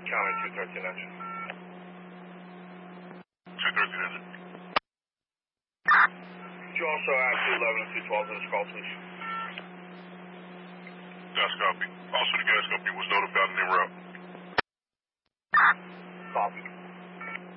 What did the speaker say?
County 213 engine. 213 engine. Could you also add 211 and 212 to this call, please? Gas copy. Also, the gas company was notified in their route. Copy.